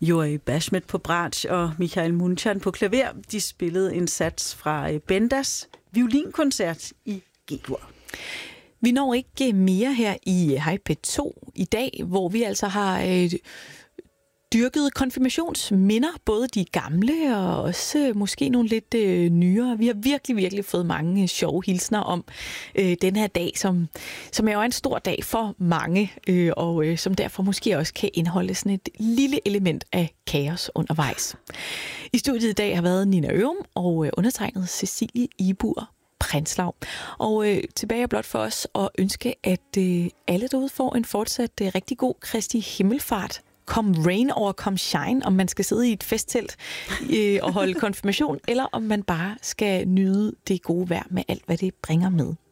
Joey Bashmet på bratsch og Michael Munchan på klaver. De spillede en sats fra Bendas violinkoncert i G-dur. Vi når ikke mere her i Hej P2 i dag, hvor vi altså har dyrket konfirmationsminder, både de gamle og også måske nogle lidt nyere. Vi har virkelig fået mange sjove hilsner om den her dag, som er jo en stor dag for mange, og som derfor måske også kan indeholde sådan et lille element af kaos undervejs. I studiet i dag har været Nina Ørum og undertegnet Cecilie Ibur Prinslav. Og tilbage er blot for os at ønske, at alle derude får en fortsat rigtig god Kristi himmelfart. Come rain or come shine, om man skal sidde i et festtelt og holde konfirmation, eller om man bare skal nyde det gode vejr med alt, hvad det bringer med.